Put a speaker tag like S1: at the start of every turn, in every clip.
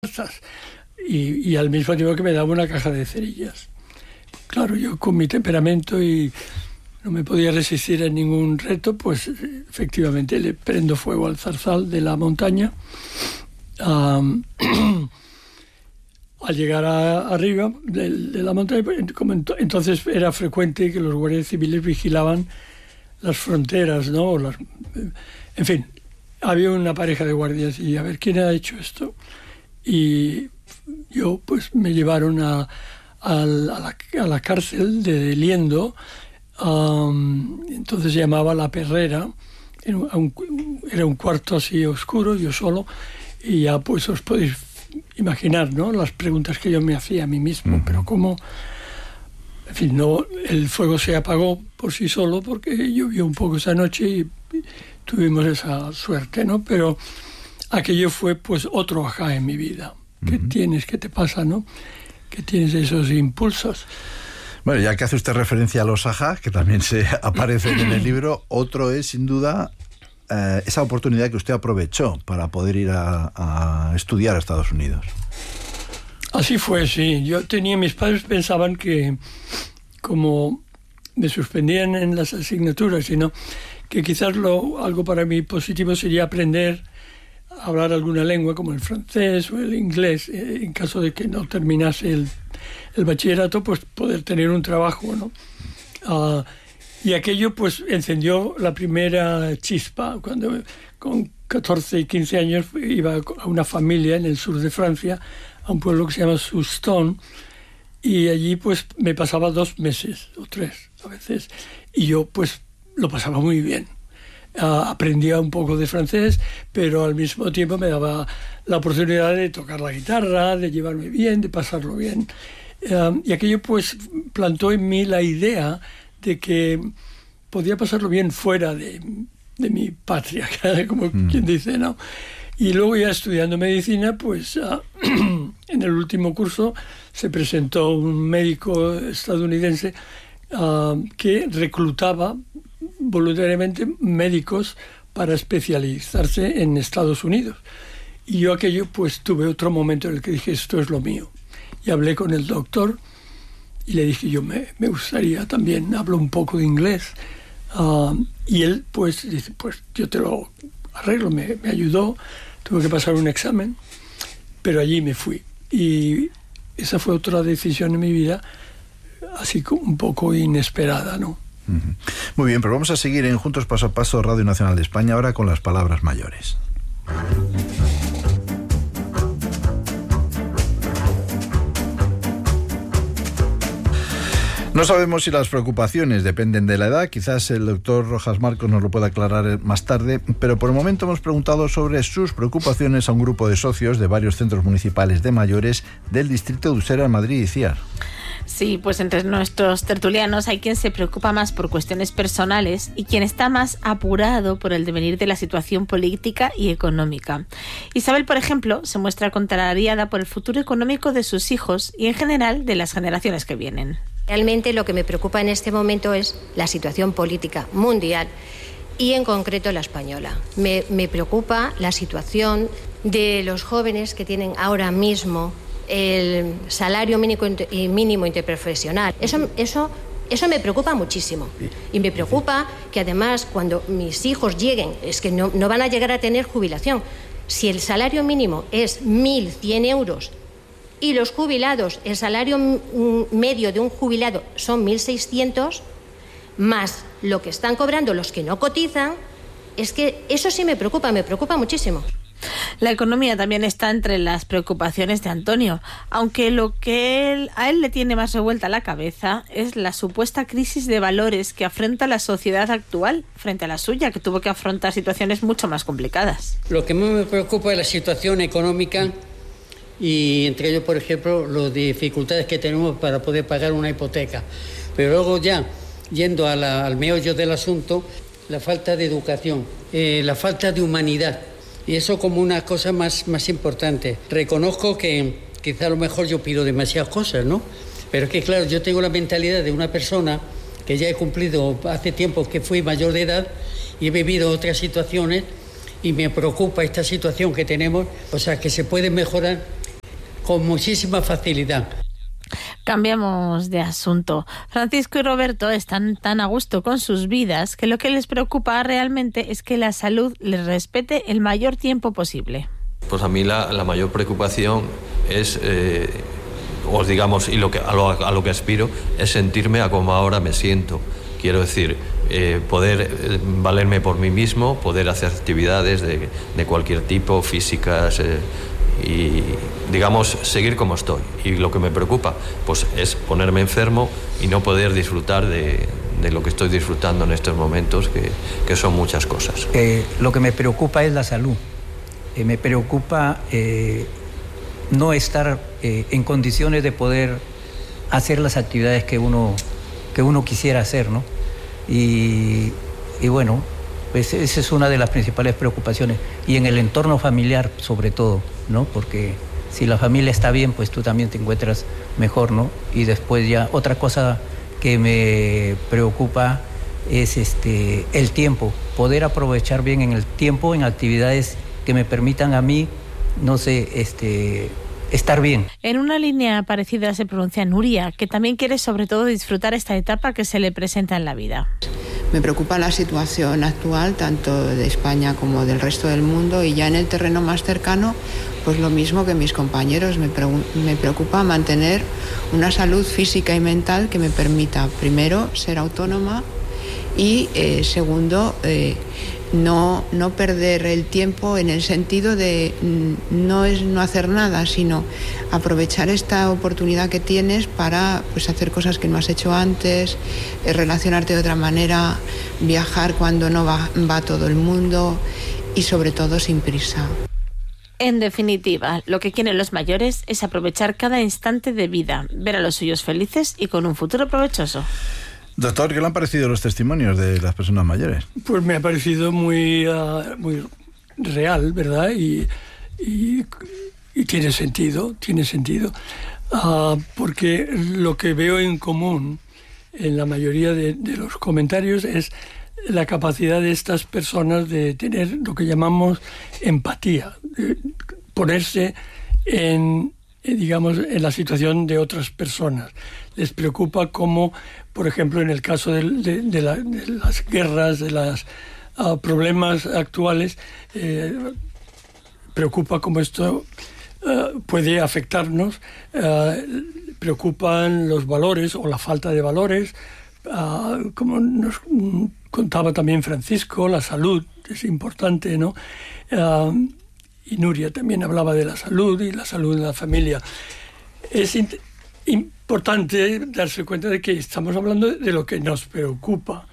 S1: y al mismo tiempo que me daba una caja de cerillas. Claro, yo con mi temperamento y no me podía resistir a ningún reto, pues efectivamente le prendo fuego al zarzal de la montaña. Al llegar arriba de la montaña, entonces era frecuente que los guardias civiles vigilaban las fronteras, ¿no? En fin, había una pareja de guardias y a ver quién ha hecho esto. Y yo, pues, me llevaron a la cárcel de Liendo. Entonces se llamaba La Perrera. Era un cuarto así oscuro, yo solo, y ya pues os podéis imaginar, ¿no?, las preguntas que yo me hacía a mí mismo. Pero cómo, en fin, no, el fuego se apagó por sí solo porque llovió un poco esa noche y tuvimos esa suerte, ¿no? Pero aquello fue pues otro ajá en mi vida. ¿Qué tienes? ¿Qué te pasa, no? Que tienes esos impulsos.
S2: Bueno, ya que hace usted referencia a los ajá, que también se aparecen en el libro, otro es, sin duda, esa oportunidad que usted aprovechó para poder ir a estudiar a Estados Unidos.
S1: Así fue, sí. Mis padres pensaban que, como me suspendían en las asignaturas, sino que quizás algo para mí positivo sería aprender a hablar alguna lengua como el francés o el inglés, en caso de que no terminase el bachillerato, pues poder tener un trabajo, ¿no? Y aquello pues encendió la primera chispa cuando con 14 y 15 años iba a una familia en el sur de Francia, a un pueblo que se llama Soustons, y allí pues me pasaba 2 meses o 3 a veces, y yo pues lo pasaba muy bien. Aprendía un poco de francés, pero al mismo tiempo me daba la oportunidad de tocar la guitarra, de llevarme bien, de pasarlo bien. Y aquello pues plantó en mí la idea de que podía pasarlo bien fuera de mi patria, como quien dice, ¿no? Y luego ya estudiando medicina, pues en el último curso se presentó un médico estadounidense que reclutaba voluntariamente médicos para especializarse en Estados Unidos. Y yo aquello, pues tuve otro momento en el que dije, esto es lo mío. Y hablé con el doctor y le dije, yo me gustaría también, hablo un poco de inglés. Y él, pues, dice, pues yo te lo arreglo, me ayudó, tuve que pasar un examen, pero allí me fui. Y esa fue otra decisión en mi vida, así como un poco inesperada, ¿no?
S2: Muy bien, pero vamos a seguir en Juntos Paso a Paso, Radio Nacional de España, ahora con las palabras mayores. No sabemos si las preocupaciones dependen de la edad, quizás el doctor Rojas Marcos nos lo pueda aclarar más tarde, pero por el momento hemos preguntado sobre sus preocupaciones a un grupo de socios de varios centros municipales de mayores del distrito de Usera, Madrid y Ciar.
S3: Sí, pues entre nuestros tertulianos hay quien se preocupa más por cuestiones personales y quien está más apurado por el devenir de la situación política y económica. Isabel, por ejemplo, se muestra contrariada por el futuro económico de sus hijos y en general de las generaciones que vienen.
S4: Realmente lo que me preocupa en este momento es la situación política mundial y en concreto la española. Me preocupa la situación de los jóvenes que tienen ahora mismo el salario mínimo interprofesional. Eso me preocupa muchísimo. Y me preocupa que además cuando mis hijos lleguen, es que no van a llegar a tener jubilación. Si el salario mínimo es 1.100 euros y los jubilados, el salario medio de un jubilado son 1.600, más lo que están cobrando los que no cotizan, es que eso sí me preocupa muchísimo.
S3: La economía también está entre las preocupaciones de Antonio, aunque lo que a él le tiene más revuelta la cabeza es la supuesta crisis de valores que afronta la sociedad actual frente a la suya, que tuvo que afrontar situaciones mucho más complicadas.
S5: Lo que más me preocupa es la situación económica y entre ellos, por ejemplo, las dificultades que tenemos para poder pagar una hipoteca. Pero luego ya, yendo al meollo del asunto, la falta de educación, la falta de humanidad. Y eso como una cosa más importante. Reconozco que quizá a lo mejor yo pido demasiadas cosas, ¿no? Pero es que, claro, yo tengo la mentalidad de una persona que ya he cumplido hace tiempo que fui mayor de edad y he vivido otras situaciones y me preocupa esta situación que tenemos, o sea, que se puede mejorar con muchísima facilidad.
S3: Cambiamos de asunto. Francisco y Roberto están tan a gusto con sus vidas que lo que les preocupa realmente es que la salud les respete el mayor tiempo posible.
S6: Pues a mí la mayor preocupación es, os digamos, y a lo que aspiro, es sentirme a como ahora me siento. Quiero decir, poder valerme por mí mismo, poder hacer actividades de cualquier tipo, físicas, y, digamos, seguir como estoy. Y lo que me preocupa, pues, es ponerme enfermo y no poder disfrutar de lo que estoy disfrutando en estos momentos, que son muchas cosas.
S7: Lo que me preocupa es la salud. Me preocupa no estar en condiciones de poder hacer las actividades que uno quisiera hacer, ¿no? Y bueno, pues esa es una de las principales preocupaciones. Y en el entorno familiar, sobre todo, ¿no? Porque si la familia está bien, pues tú también te encuentras mejor, ¿no? Y después ya otra cosa que me preocupa es el tiempo, poder aprovechar bien en el tiempo en actividades que me permitan a mí, no sé, estar bien.
S3: En una línea parecida se pronuncia Nuria, que también quiere sobre todo disfrutar esta etapa que se le presenta en la vida.
S8: Me preocupa la situación actual, tanto de España como del resto del mundo, y ya en el terreno más cercano, pues lo mismo que mis compañeros. Me preocupa mantener una salud física y mental que me permita, primero, ser autónoma y, segundo, no perder el tiempo en el sentido de no es no hacer nada, sino aprovechar esta oportunidad que tienes para, pues, hacer cosas que no has hecho antes, relacionarte de otra manera, viajar cuando no va todo el mundo y sobre todo sin prisa.
S3: En definitiva, lo que quieren los mayores es aprovechar cada instante de vida, ver a los suyos felices y con un futuro provechoso.
S2: Doctor, ¿qué le han parecido los testimonios de las personas mayores?
S1: Pues me ha parecido muy real, ¿verdad? Y tiene sentido, porque lo que veo en común en la mayoría de los comentarios es la capacidad de estas personas de tener lo que llamamos empatía, de ponerse en la situación de otras personas. Les preocupa cómo, por ejemplo, en el caso de las guerras, de los problemas actuales, preocupa cómo esto puede afectarnos, preocupan los valores o la falta de valores, como nos contaba también Francisco, la salud es importante, ¿no? Y Nuria también hablaba de la salud y la salud de la familia. Es importante darse cuenta de que estamos hablando de lo que nos preocupa,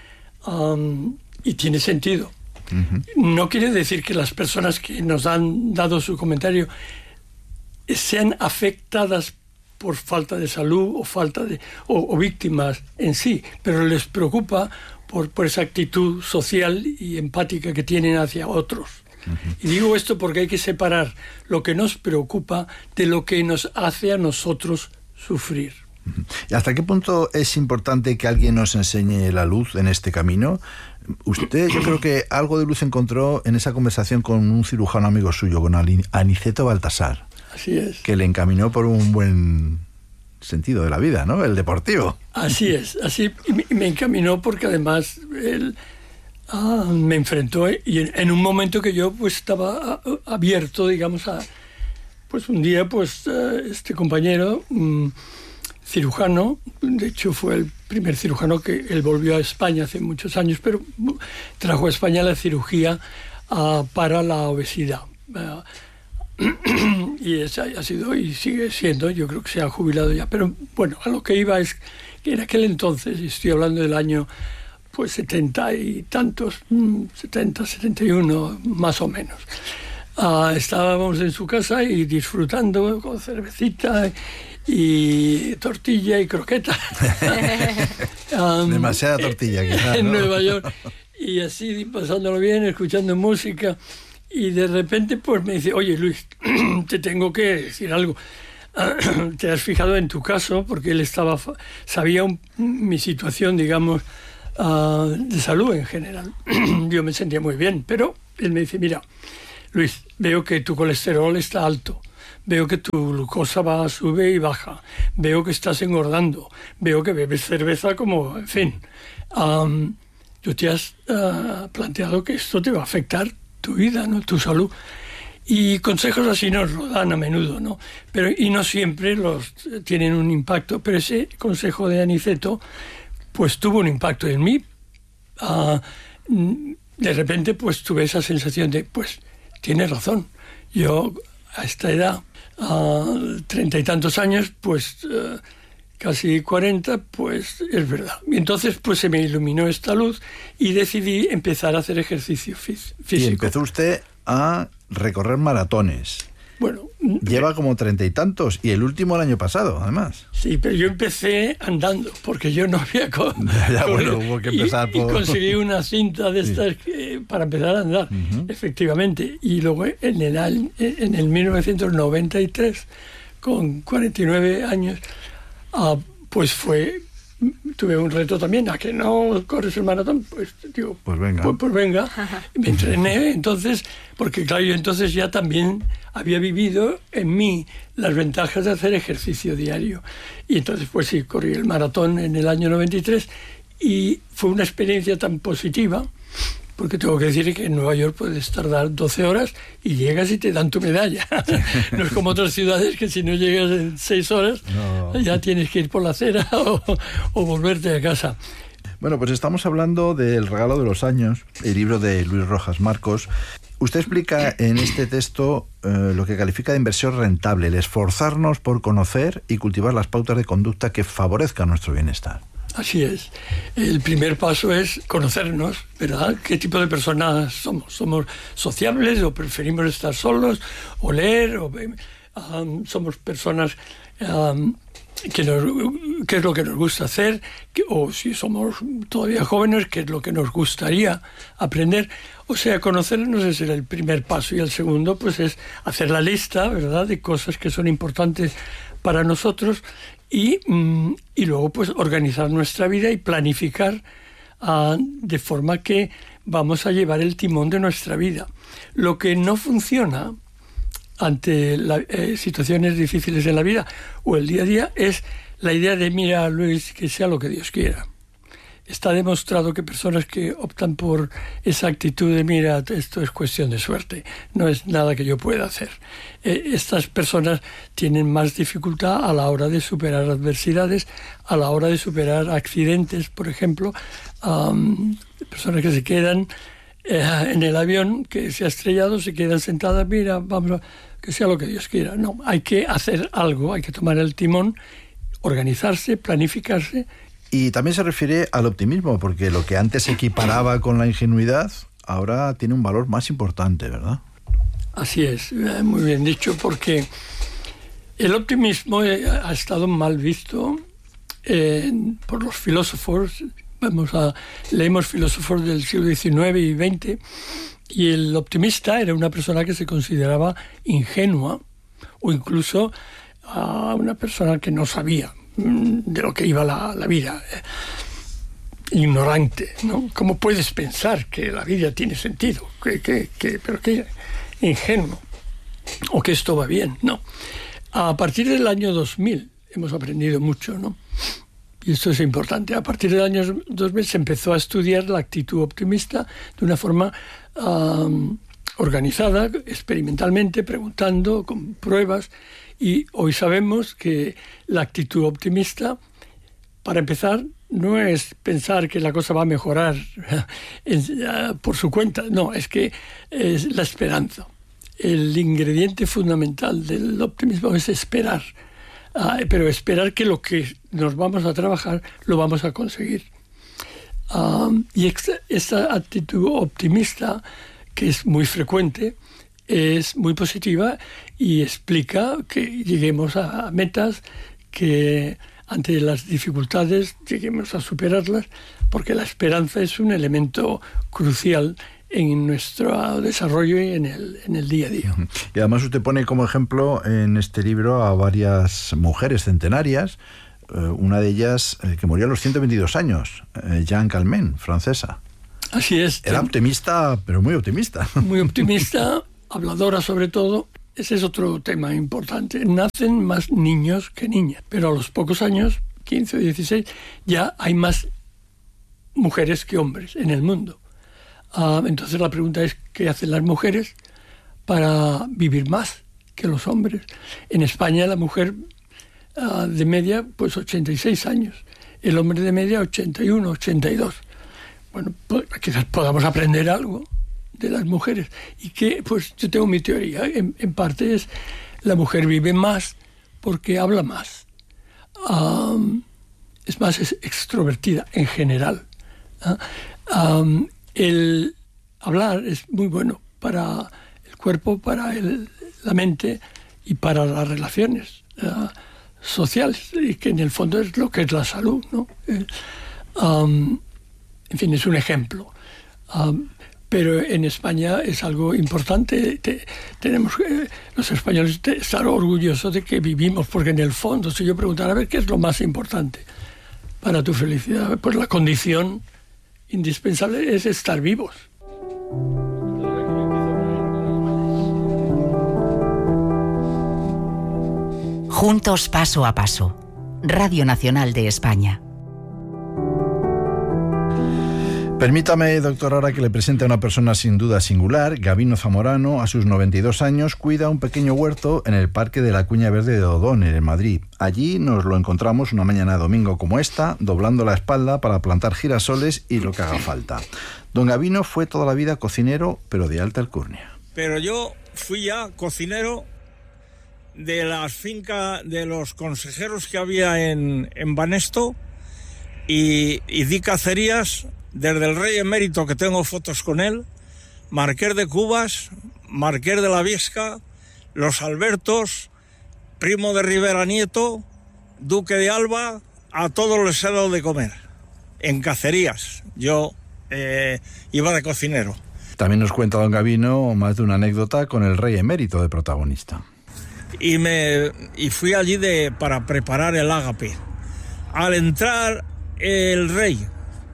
S1: y tiene sentido. Uh-huh. No quiere decir que las personas que nos han dado su comentario sean afectadas por falta de salud o víctimas en sí, pero les preocupa por esa actitud social y empática que tienen hacia otros. Uh-huh. Y digo esto porque hay que separar lo que nos preocupa de lo que nos hace a nosotros sufrir.
S2: Uh-huh. ¿Y hasta qué punto es importante que alguien nos enseñe la luz en este camino? Usted, yo creo que algo de luz encontró en esa conversación con un cirujano amigo suyo, con Aniceto Baltasar.
S1: Así es.
S2: Que le encaminó por un buen sentido de la vida, ¿no? El deportivo.
S1: Así es, así me encaminó porque además él me enfrentó y en un momento que yo pues estaba abierto, digamos, pues un día pues este compañero cirujano, de hecho fue el primer cirujano que él volvió a España hace muchos años, pero trajo a España la cirugía para la obesidad. Y esa ha sido y sigue siendo, yo creo que se ha jubilado ya, pero bueno, a lo que iba es que en aquel entonces, y estoy hablando del año pues 70 y tantos, 70, 71 más o menos, estábamos en su casa y disfrutando con cervecita y tortilla y croqueta.
S2: Demasiada tortilla quizás,
S1: en
S2: ¿no?
S1: Nueva York, y así pasándolo bien, escuchando música. Y de repente pues me dice, oye Luis, te tengo que decir algo. ¿Te has fijado en tu caso? Porque él sabía mi situación, digamos, de salud en general. Yo me sentía muy bien, pero él me dice, mira, Luis, veo que tu colesterol está alto, veo que tu glucosa sube y baja, veo que estás engordando, veo que bebes cerveza como, en fin. Tú te has planteado que esto te va a afectar tu vida, ¿no? Tu salud. Y consejos así nos lo dan a menudo, ¿no? Y no siempre tienen un impacto, pero ese consejo de Aniceto pues tuvo un impacto en mí. De repente pues tuve esa sensación de, pues, tienes razón. Yo a esta edad, 30 y tantos años, pues casi 40, pues es verdad. Y entonces pues se me iluminó esta luz y decidí empezar a hacer ejercicio físico.
S2: Y empezó usted a recorrer maratones.
S1: Bueno,
S2: lleva como 30 y tantos, y el último el año pasado, además.
S1: Sí, pero yo empecé andando, porque yo no había
S2: bueno, hubo que empezar
S1: y conseguí una cinta de estas para empezar a andar, efectivamente. Y luego en el 1993, con 49 años, pues tuve un reto también, a que no corres el maratón, pues digo, pues venga. Me entrené entonces, porque claro, yo entonces ya también había vivido en mí las ventajas de hacer ejercicio diario. Y entonces pues sí, corrí el maratón en el año 93 y fue una experiencia tan positiva, porque tengo que decir que en Nueva York puedes tardar 12 horas y llegas y te dan tu medalla. No es como otras ciudades que si no llegas en 6 horas ya tienes que ir por la acera o volverte a casa.
S2: Bueno, pues estamos hablando del regalo de los años, el libro de Luis Rojas Marcos. Usted explica en este texto lo que califica de inversión rentable, el esforzarnos por conocer y cultivar las pautas de conducta que favorezcan nuestro bienestar.
S1: Así es. El primer paso es conocernos, ¿verdad? ¿Qué tipo de personas somos? ¿Somos sociables o preferimos estar solos o leer? ¿Somos personas qué es lo que nos gusta hacer? O si somos todavía jóvenes, ¿qué es lo que nos gustaría aprender? O sea, conocernos es el primer paso, y el segundo pues es hacer la lista, ¿verdad?, de cosas que son importantes para nosotros. Y luego pues organizar nuestra vida y planificar de forma que vamos a llevar el timón de nuestra vida. Lo que no funciona ante situaciones difíciles en la vida o el día a día es la idea de, mira, Luis, que sea lo que Dios quiera. Está demostrado que personas que optan por esa actitud de, mira, esto es cuestión de suerte, no es nada que yo pueda hacer. Estas personas tienen más dificultad a la hora de superar adversidades, a la hora de superar accidentes, por ejemplo. Personas que se quedan en el avión que se ha estrellado, se quedan sentadas, mira, vamos a que sea lo que Dios quiera. No, hay que hacer algo, hay que tomar el timón, organizarse, planificarse.
S2: Y también se refiere al optimismo, porque lo que antes se equiparaba con la ingenuidad, ahora tiene un valor más importante, ¿verdad?
S1: Así es, muy bien dicho, porque el optimismo ha estado mal visto por los filósofos. Leemos filósofos del siglo XIX y XX, y el optimista era una persona que se consideraba ingenua, o incluso una persona que no sabía de lo que iba la vida, ignorante, ¿no? ¿Cómo puedes pensar que la vida tiene sentido? Pero qué ingenuo, o que esto va bien, ¿no? A partir del año 2000 hemos aprendido mucho, ¿no? Y esto es importante. A partir del año 2000 se empezó a estudiar la actitud optimista de una forma organizada, experimentalmente, preguntando, con pruebas. Y hoy sabemos que la actitud optimista, para empezar, no es pensar que la cosa va a mejorar por su cuenta. No, es que es la esperanza. El ingrediente fundamental del optimismo es esperar. Pero esperar que lo que nos vamos a trabajar lo vamos a conseguir. Y esta actitud optimista, que es muy frecuente, es muy positiva y explica que lleguemos a metas, que ante las dificultades lleguemos a superarlas, porque la esperanza es un elemento crucial en nuestro desarrollo y en el día a día.
S2: Y además usted pone como ejemplo en este libro a varias mujeres centenarias, una de ellas que murió a los 122 años, Jeanne Calment, francesa.
S1: Así es.
S2: Era optimista, pero muy optimista.
S1: Muy optimista, habladora sobre todo, ese es otro tema importante. Nacen más niños que niñas, pero a los pocos años, 15 o 16, ya hay más mujeres que hombres en el mundo. Entonces la pregunta es, ¿qué hacen las mujeres para vivir más que los hombres? En España la mujer de media, pues 86 años. El hombre de media 81, 82. Bueno, pues quizás podamos aprender algo de las mujeres. Y que, pues yo tengo mi teoría. En parte es, la mujer vive más porque habla más. Es más extrovertida en general. El hablar es muy bueno para el cuerpo, para la mente y para las relaciones sociales, y que en el fondo es lo que es la salud, ¿no? En fin, es un ejemplo. Pero en España es algo importante. Tenemos los españoles estar orgullosos de que vivimos, porque en el fondo, si yo preguntara, a ver, ¿qué es lo más importante para tu felicidad? Pues la condición indispensable es estar vivos.
S9: Juntos paso a paso. Radio Nacional de España.
S2: Permítame, doctor, ahora que le presente a una persona sin duda singular. Gabino Zamorano, a sus 92 años, cuida un pequeño huerto en el Parque de la Cuña Verde de O'Donnell, en Madrid. Allí nos lo encontramos una mañana de domingo como esta, doblando la espalda para plantar girasoles y lo que haga falta. Don Gabino fue toda la vida cocinero, pero de alta alcurnia.
S10: Pero yo fui ya cocinero de las fincas de los consejeros que había en Banesto, y di cacerías desde el rey emérito, que tengo fotos con él, Marqués de Cubas, Marqués de la Viesca, los Albertos, Primo de Rivera Nieto, Duque de Alba, a todos les he dado de comer en cacerías. Yo iba de cocinero.
S2: También nos cuenta don Gabino más de una anécdota con el rey emérito de protagonista.
S10: Y fui allí para preparar el ágape. Al entrar el rey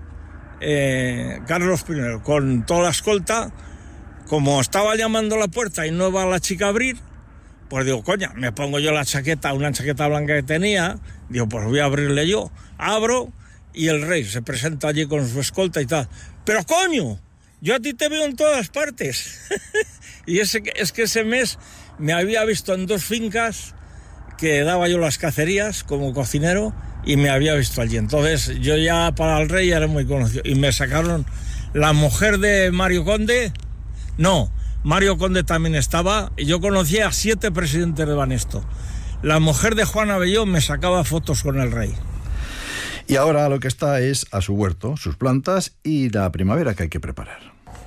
S10: Carlos I con toda la escolta, como estaba llamando a la puerta y no va la chica a abrir, pues digo, coña, me pongo yo la chaqueta, una chaqueta blanca que tenía, digo, pues voy a abrirle yo. Abro y el rey se presenta allí con su escolta y tal. Pero coño, yo a ti te veo en todas partes. Y es que ese mes me había visto en 2 fincas que daba yo las cacerías como cocinero, y me había visto allí. Entonces yo ya para el rey era muy conocido. Y me sacaron la mujer de Mario Conde. No, Mario Conde también estaba. Y yo conocía a 7 presidentes de Banesto. La mujer de Juan Abelló me sacaba fotos con el rey.
S2: Y ahora lo que está es a su huerto, sus plantas y la primavera que hay que preparar.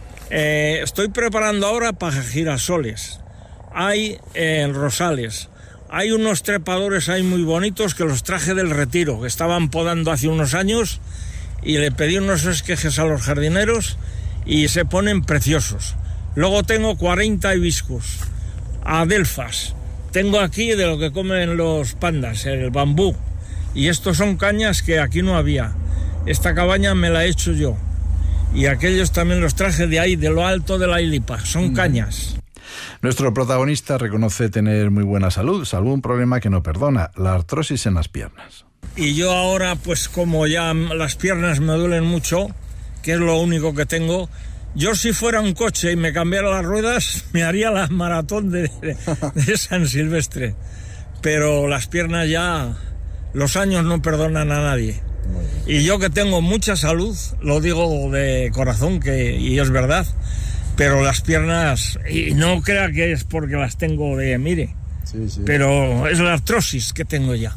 S10: Estoy preparando ahora para girasoles. Hay rosales. Hay unos trepadores ahí muy bonitos que los traje del Retiro, que estaban podando hace unos años, y le pedí unos esquejes a los jardineros y se ponen preciosos. Luego tengo 40 hibiscus, adelfas. Tengo aquí de lo que comen los pandas, el bambú. Y estos son cañas que aquí no había. Esta cabaña me la he hecho yo. Y aquellos también los traje de ahí, de lo alto de la Ilipa. Son cañas.
S2: Nuestro protagonista reconoce tener muy buena salud, salvo un problema que no perdona, la artrosis en las piernas.
S10: Y yo ahora, pues como ya las piernas me duelen mucho, que es lo único que tengo, yo si fuera un coche y me cambiara las ruedas, me haría la maratón de San Silvestre. Pero las piernas ya, los años no perdonan a nadie. Y yo que tengo mucha salud, lo digo de corazón, y es verdad, pero las piernas, y no crea que es porque las tengo sí. Pero es la artrosis que tengo ya.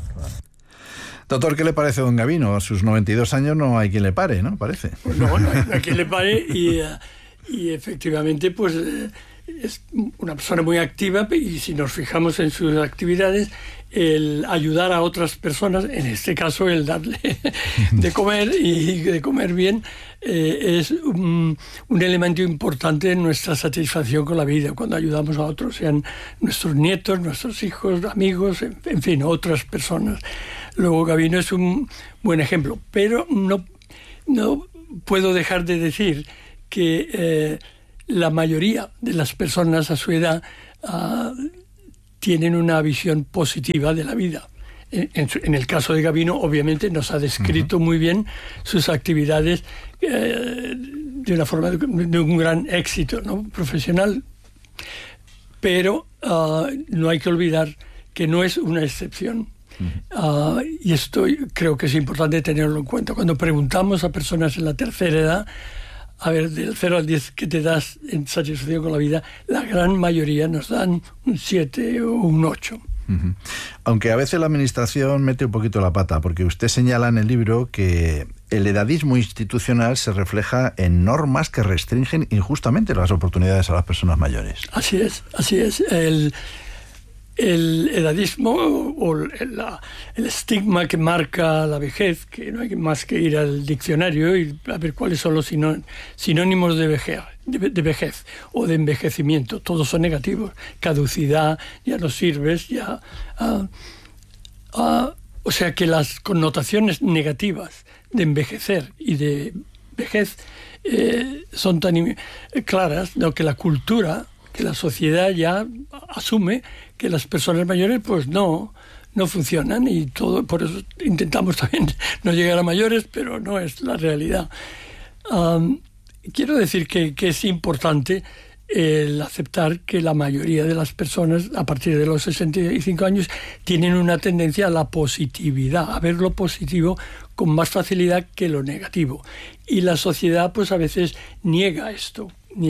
S2: Doctor, ¿qué le parece a don Gabino? A sus 92 años no hay quien le pare, ¿no? Parece.
S1: Pues no hay quien le pare, y efectivamente pues es una persona muy activa, y si nos fijamos en sus actividades, el ayudar a otras personas, en este caso el darle de comer y de comer bien, es un elemento importante en nuestra satisfacción con la vida, cuando ayudamos a otros, sean nuestros nietos, nuestros hijos, amigos, en fin, otras personas. Luego Gabino es un buen ejemplo, pero no puedo dejar de decir que la mayoría de las personas a su edad tienen una visión positiva de la vida. En el caso de Gabino, obviamente, nos ha descrito muy bien sus actividades de una forma de un gran éxito, ¿no?, profesional. Pero no hay que olvidar que no es una excepción. Y esto creo que es importante tenerlo en cuenta. Cuando preguntamos a personas en la tercera edad, a ver, del 0 al 10, ¿qué te das en satisfacción con la vida? La gran mayoría nos dan un 7 o un 8.
S2: Aunque a veces la administración mete un poquito la pata, porque usted señala en el libro que el edadismo institucional se refleja en normas que restringen injustamente las oportunidades a las personas mayores.
S1: Así es. El edadismo o el estigma que marca la vejez, que no hay más que ir al diccionario y a ver cuáles son los sinónimos de vejez o de envejecimiento. Todos son negativos. Caducidad, ya no sirves, ya... o sea que las connotaciones negativas de envejecer y de vejez son tan claras, ¿no?, que la cultura, que la sociedad ya asume que las personas mayores pues no funcionan, y todo, por eso intentamos también no llegar a mayores, pero no es la realidad. Quiero decir que es importante el aceptar que la mayoría de las personas a partir de los 65 años tienen una tendencia a la positividad, a ver lo positivo con más facilidad que lo negativo. Y la sociedad pues a veces niega esto.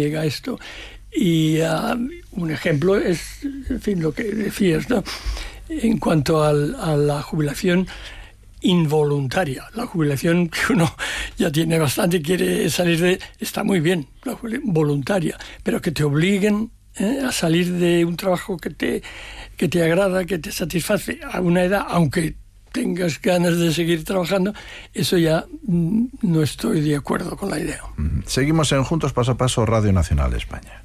S1: Y un ejemplo es, en fin, lo que decías, ¿no?, en cuanto a la jubilación involuntaria. La jubilación que uno ya tiene bastante y quiere salir de... Está muy bien, la jubilación voluntaria, pero que te obliguen a salir de un trabajo que te agrada, que te satisface a una edad, aunque tengas ganas de seguir trabajando, eso ya no estoy de acuerdo con la idea.
S2: Seguimos en Juntos Paso a Paso, Radio Nacional de España.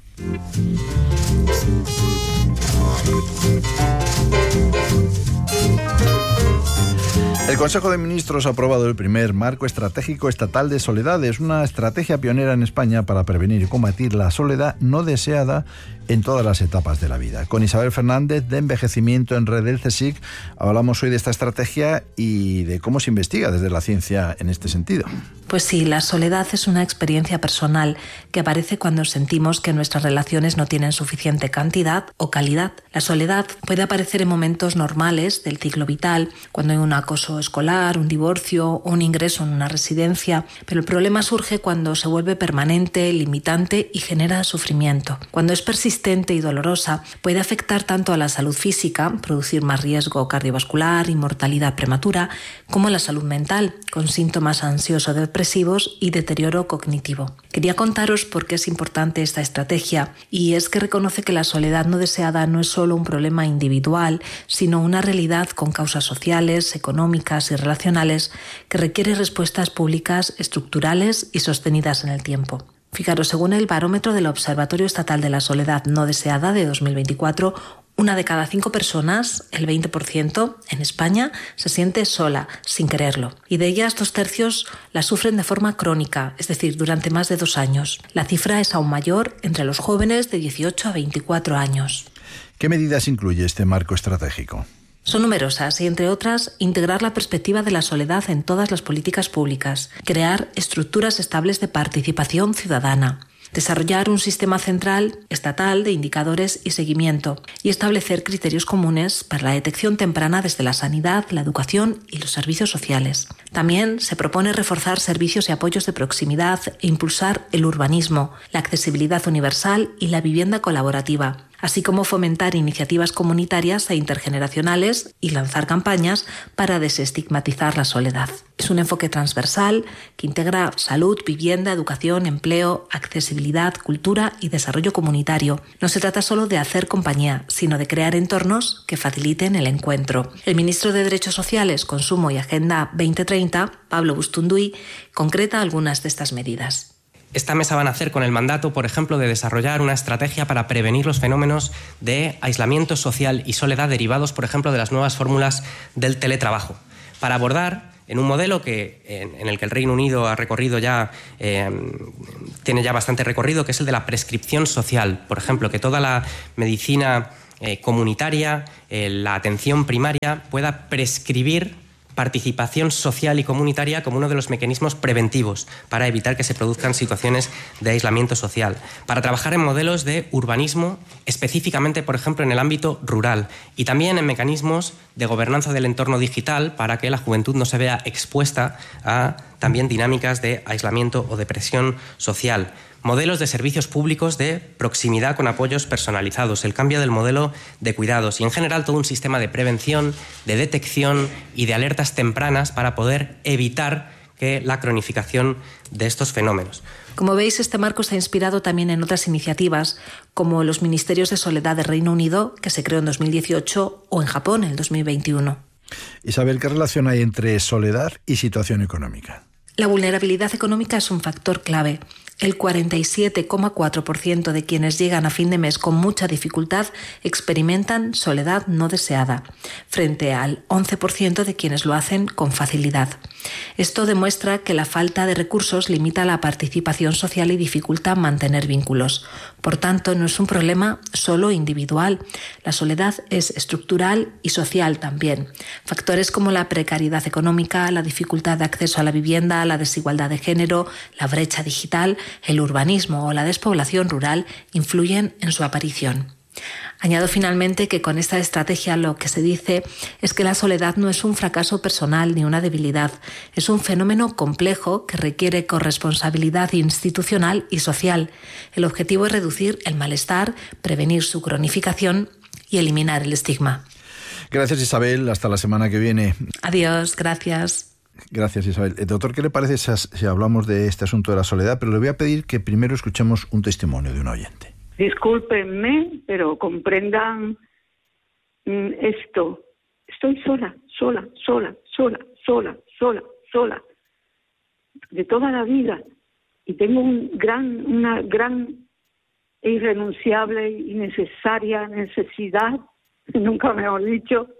S2: El Consejo de Ministros ha aprobado el primer Marco Estratégico Estatal de Soledades, una estrategia pionera en España para prevenir y combatir la soledad no deseada en todas las etapas de la vida. Con Isabel Fernández, de Envejecimiento en Red del CSIC, hablamos hoy de esta estrategia y de cómo se investiga desde la ciencia en este sentido.
S11: Pues sí, la soledad es una experiencia personal que aparece cuando sentimos que nuestras relaciones no tienen suficiente cantidad o calidad. La soledad puede aparecer en momentos normales del ciclo vital, cuando hay un acoso escolar, un divorcio o un ingreso en una residencia, pero el problema surge cuando se vuelve permanente, limitante y genera sufrimiento. Cuando es persistente y dolorosa, puede afectar tanto a la salud física, producir más riesgo cardiovascular y mortalidad prematura, como a la salud mental, con síntomas ansioso-depresivos y deterioro cognitivo. Quería contaros por qué es importante esta estrategia, y es que reconoce que la soledad no deseada no es solo un problema individual, sino una realidad con causas sociales, económicas y relacionales que requiere respuestas públicas, estructurales y sostenidas en el tiempo. Fijaros, según el barómetro del Observatorio Estatal de la Soledad No Deseada de 2024, 1 de cada 5 personas, el 20%, en España se siente sola, sin quererlo. Y de ellas 2/3 la sufren de forma crónica, es decir, durante más de 2 años. La cifra es aún mayor entre los jóvenes de 18 a 24 años.
S2: ¿Qué medidas incluye este marco estratégico?
S11: Son numerosas y, entre otras, integrar la perspectiva de la soledad en todas las políticas públicas, crear estructuras estables de participación ciudadana, desarrollar un sistema central estatal de indicadores y seguimiento y establecer criterios comunes para la detección temprana desde la sanidad, la educación y los servicios sociales. También se propone reforzar servicios y apoyos de proximidad e impulsar el urbanismo, la accesibilidad universal y la vivienda colaborativa, así como fomentar iniciativas comunitarias e intergeneracionales y lanzar campañas para desestigmatizar la soledad. Es un enfoque transversal que integra salud, vivienda, educación, empleo, accesibilidad, cultura y desarrollo comunitario. No se trata solo de hacer compañía, sino de crear entornos que faciliten el encuentro. El ministro de Derechos Sociales, Consumo y Agenda 2030, Pablo Bustunduy, concreta algunas de estas medidas.
S12: Esta mesa va a nacer con el mandato, por ejemplo, de desarrollar una estrategia para prevenir los fenómenos de aislamiento social y soledad derivados, por ejemplo, de las nuevas fórmulas del teletrabajo, para abordar en un modelo en el que el Reino Unido ha recorrido ya, tiene ya bastante recorrido, que es el de la prescripción social. Por ejemplo, que toda la medicina comunitaria, la atención primaria, pueda prescribir participación social y comunitaria como uno de los mecanismos preventivos para evitar que se produzcan situaciones de aislamiento social, para trabajar en modelos de urbanismo, específicamente, por ejemplo, en el ámbito rural, y también en mecanismos de gobernanza del entorno digital para que la juventud no se vea expuesta a también dinámicas de aislamiento o depresión social. Modelos de servicios públicos de proximidad con apoyos personalizados, el cambio del modelo de cuidados y, en general, todo un sistema de prevención, de detección y de alertas tempranas para poder evitar la cronificación de estos fenómenos.
S11: Como veis, este marco se ha inspirado también en otras iniciativas, como los Ministerios de Soledad del Reino Unido, que se creó en 2018, o en Japón en 2021.
S2: Isabel, ¿qué relación hay entre soledad y situación económica?
S11: La vulnerabilidad económica es un factor clave. El 47,4% de quienes llegan a fin de mes con mucha dificultad experimentan soledad no deseada, frente al 11% de quienes lo hacen con facilidad. Esto demuestra que la falta de recursos limita la participación social y dificulta mantener vínculos. Por tanto, no es un problema solo individual. La soledad es estructural y social también. Factores como la precariedad económica, la dificultad de acceso a la vivienda, la desigualdad de género, la brecha digital, el urbanismo o la despoblación rural influyen en su aparición. Añado finalmente que con esta estrategia lo que se dice es que la soledad no es un fracaso personal ni una debilidad, es un fenómeno complejo que requiere corresponsabilidad institucional y social. El objetivo es reducir el malestar, prevenir su cronificación y eliminar el estigma.
S2: Gracias, Isabel. Hasta la semana que viene.
S11: Adiós, gracias.
S2: Gracias, Isabel. Doctor, ¿qué le parece si hablamos de este asunto de la soledad? Pero le voy a pedir que primero escuchemos un testimonio de un oyente.
S13: Discúlpenme, pero comprendan esto. Estoy sola, de toda la vida. Y tengo una gran e irrenunciable y necesaria necesidad, nunca mejor dicho,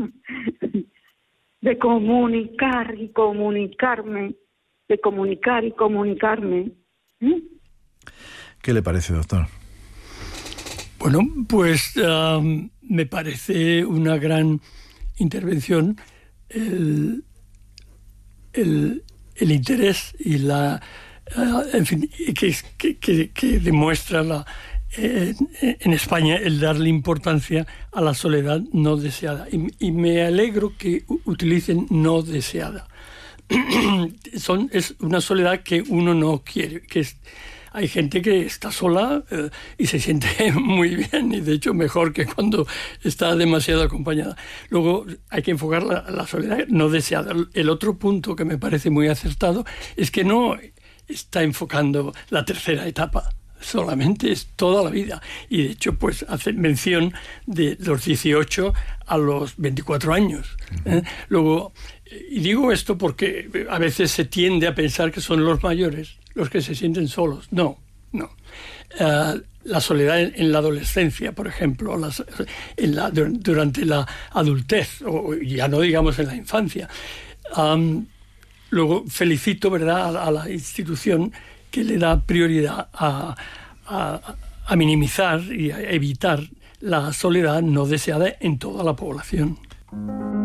S13: de comunicar y comunicarme, de comunicar y comunicarme.
S2: ¿Qué le parece, doctor?
S1: Bueno, pues me parece una gran intervención el interés y en fin, que demuestra en España el darle importancia a la soledad no deseada. Y me alegro que utilicen no deseada. Es una soledad que uno no quiere, hay gente que está sola y se siente muy bien, y de hecho mejor que cuando está demasiado acompañada. Luego hay que enfocar la soledad no deseada. El otro punto que me parece muy acertado es que no está enfocando la tercera etapa, solamente es toda la vida. Y de hecho pues hace mención de los 18 a los 24 años. Luego, y digo esto porque a veces se tiende a pensar que son los mayores los que se sienten solos. No. La soledad en la adolescencia, por ejemplo, durante la adultez, o ya no digamos en la infancia. Luego felicito, ¿verdad?, a la institución que le da prioridad a minimizar y a evitar la soledad no deseada en toda la población.